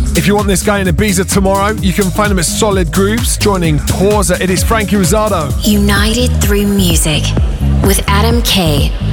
If you want this guy in Ibiza tomorrow, you can find him at Solid Grooves, joining Porza. It is Frankie Rosado. United through music with Adam K